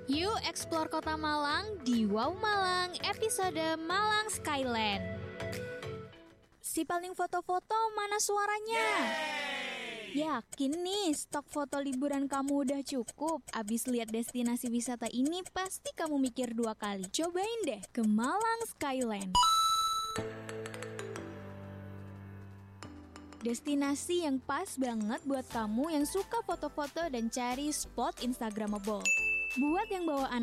Yuk explore kota Malang di Wow Malang episode Malang Skyland. Si paling foto-foto mana suaranya? Yakin nih stok foto liburan kamu udah cukup? Abis lihat destinasi wisata ini pasti kamu mikir 2 kali. Cobain deh ke Malang Skyland. Destinasi yang pas banget buat kamu yang suka foto-foto dan cari spot Instagramable. Buat yang bawa